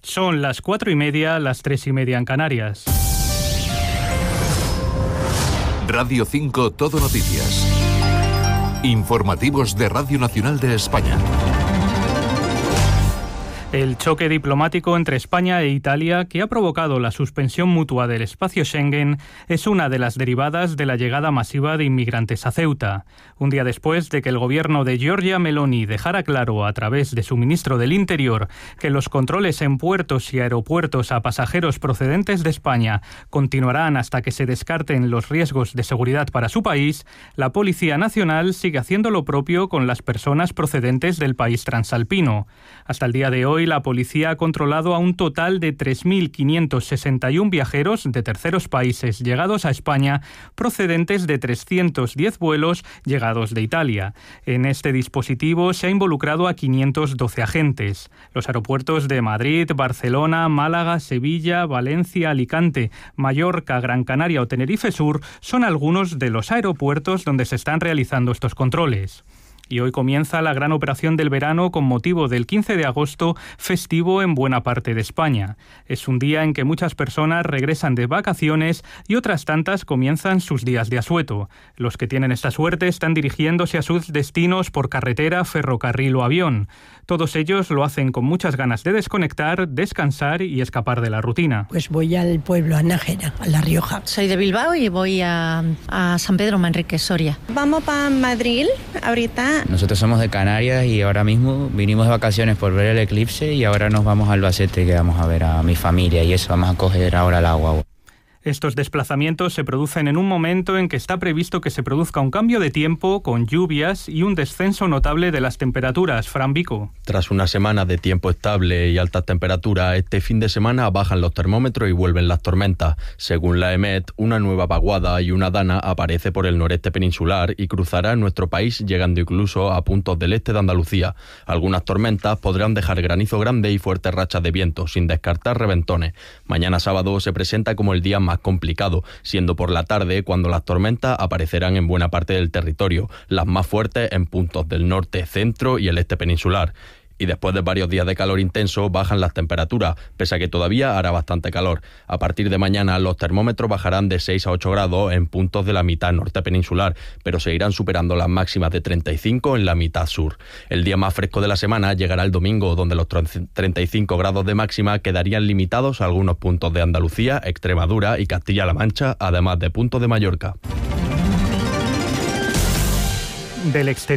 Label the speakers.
Speaker 1: Son las 4:30, las 3:30 en Canarias.
Speaker 2: Radio 5 Todo Noticias. Informativos de Radio Nacional de España.
Speaker 1: El choque diplomático entre España e Italia, que ha provocado la suspensión mutua del espacio Schengen, es una de las derivadas de la llegada masiva de inmigrantes a Ceuta. Un día después de que el gobierno de Giorgia Meloni dejara claro a través de su ministro del Interior que los controles en puertos y aeropuertos a pasajeros procedentes de España continuarán hasta que se descarten los riesgos de seguridad para su país, la Policía Nacional sigue haciendo lo propio con las personas procedentes del país transalpino. Hasta el día de hoy, la policía ha controlado a un total de 3.561 viajeros de terceros países llegados a España, procedentes de 310 vuelos llegados de Italia. En este dispositivo se ha involucrado a 512 agentes. Los aeropuertos de Madrid, Barcelona, Málaga, Sevilla, Valencia, Alicante, Mallorca, Gran Canaria o Tenerife Sur son algunos de los aeropuertos donde se están realizando estos controles. Y hoy comienza la gran operación del verano con motivo del 15 de agosto, festivo en buena parte de España. Es un día en que muchas personas regresan de vacaciones y otras tantas comienzan sus días de asueto. Los que tienen esta suerte están dirigiéndose a sus destinos por carretera, ferrocarril o avión. Todos ellos lo hacen con muchas ganas de desconectar, descansar y escapar de la rutina.
Speaker 3: Pues voy al pueblo, a Nájera, a La Rioja.
Speaker 4: Soy de Bilbao y voy a San Pedro Manrique, Soria.
Speaker 5: Vamos para Madrid ahorita.
Speaker 6: Nosotros somos de Canarias y ahora mismo vinimos de vacaciones por ver el eclipse y ahora nos vamos a Albacete, que vamos a ver a mi familia y eso, vamos a coger ahora el agua.
Speaker 1: Estos desplazamientos se producen en un momento en que está previsto que se produzca un cambio de tiempo con lluvias y un descenso notable de las temperaturas. Fran Vico.
Speaker 7: Tras una semana de tiempo estable y altas temperaturas, este fin de semana bajan los termómetros y vuelven las tormentas. Según la EMET, una nueva vaguada y una dana aparece por el noreste peninsular y cruzará nuestro país, llegando incluso a puntos del este de Andalucía. Algunas tormentas podrán dejar granizo grande y fuertes rachas de viento, sin descartar reventones. Mañana sábado se presenta como el día más complicado, siendo por la tarde cuando las tormentas aparecerán en buena parte del territorio, las más fuertes en puntos del norte, centro y el este peninsular. Y después de varios días de calor intenso bajan las temperaturas, pese a que todavía hará bastante calor. A partir de mañana los termómetros bajarán de 6 a 8 grados en puntos de la mitad norte peninsular, pero seguirán superando las máximas de 35 en la mitad sur. El día más fresco de la semana llegará el domingo, donde los 35 grados de máxima quedarían limitados a algunos puntos de Andalucía, Extremadura y Castilla-La Mancha, además de puntos de Mallorca.
Speaker 1: Del exterior.